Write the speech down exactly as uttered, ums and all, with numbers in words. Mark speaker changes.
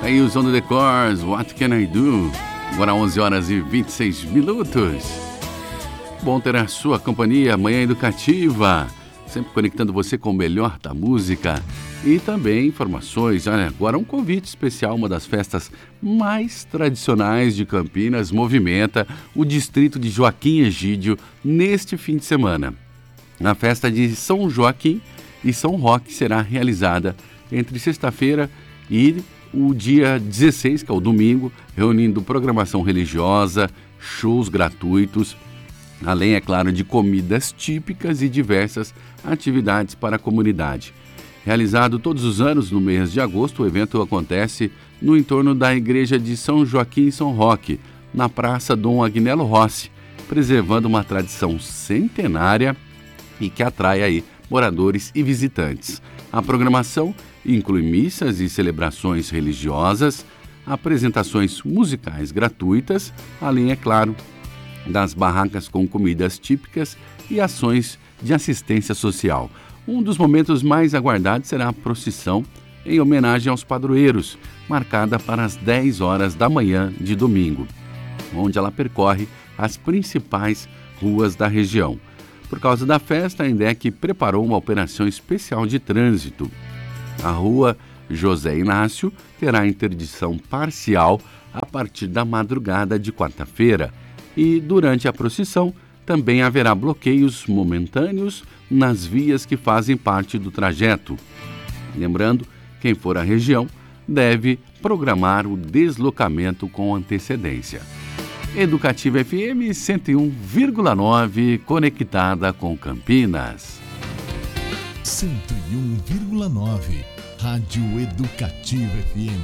Speaker 1: Aí os On The Cores, What Can I Do? Agora onze horas e vinte e seis minutos. Bom ter a sua companhia, Manhã Educativa, sempre conectando você com o melhor da música e também informações. Olha, agora um convite especial, uma das festas mais tradicionais de Campinas movimenta o distrito de Joaquim Egídio neste fim de semana. A festa de São Joaquim e São Roque será realizada entre sexta-feira e o dia dezesseis, que é o domingo, reunindo programação religiosa, shows gratuitos, além, é claro, de comidas típicas e diversas atividades para a comunidade. Realizado todos os anos no mês de agosto, o evento acontece no entorno da igreja de São Joaquim e São Roque, na Praça Dom Agnello Rossi, preservando uma tradição centenária e que atrai aí moradores e visitantes. A programação inclui missas e celebrações religiosas, apresentações musicais gratuitas, além, é claro, das barracas com comidas típicas e ações de assistência social. Um dos momentos mais aguardados será a procissão em homenagem aos padroeiros, marcada para as dez horas da manhã de domingo, onde ela percorre as principais ruas da região. Por causa da festa, a INDEC preparou uma operação especial de trânsito. A rua José Inácio terá interdição parcial a partir da madrugada de quarta-feira e, durante a procissão, também haverá bloqueios momentâneos nas vias que fazem parte do trajeto. Lembrando, quem for à região deve programar o deslocamento com antecedência. Educativa F M cento e um vírgula nove, conectada com Campinas.
Speaker 2: cento e um vírgula nove, Rádio Educativa F M.